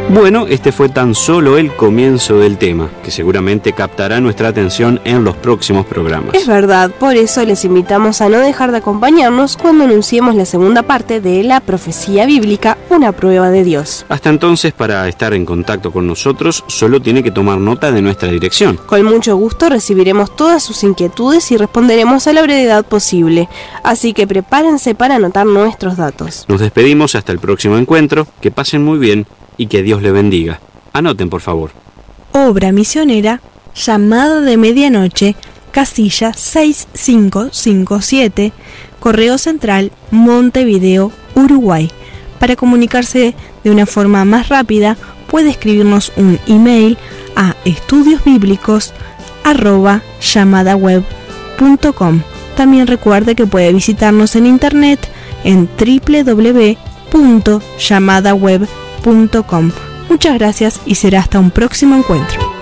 Bueno, este fue tan solo el comienzo del tema, que seguramente captará nuestra atención en los próximos programas. Es verdad, por eso les invitamos a no dejar de acompañarnos cuando anunciemos la segunda parte de la profecía bíblica, una prueba de Dios. Hasta entonces, para estar en contacto con nosotros, solo tiene que tomar nota de nuestra dirección. Con mucho gusto recibiremos todas sus inquietudes y responderemos a la brevedad posible, así que prepárense para anotar nuestros datos. Nos despedimos hasta el próximo encuentro, que pasen muy bien y que Dios le bendiga. Anoten, por favor. Obra misionera, Llamada de Medianoche, casilla 6557, Correo Central, Montevideo, Uruguay. Para comunicarse de una forma más rápida, puede escribirnos un email a estudiosbiblicos@llamadaweb.com. También recuerde que puede visitarnos en internet en www.llamadaweb.com. Muchas gracias y será hasta un próximo encuentro.